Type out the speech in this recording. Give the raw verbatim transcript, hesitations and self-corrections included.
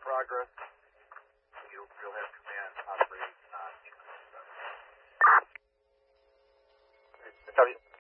progress. You'll, you'll have command operating on. Uh,